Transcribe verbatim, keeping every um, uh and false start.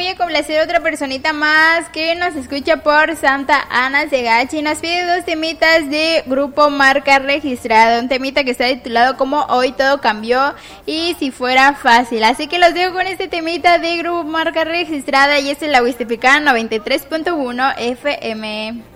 voy a complacer a otra personita más que nos escucha por Santa Ana Segachi. Nos pide dos temitas de grupo Marca Registrada. Un temita que está titulado como Hoy Todo Cambió y Si Fuera Fácil. Así que los dejo con este temita de grupo Marca Registrada y es en la Huistificada noventa y tres punto uno F M.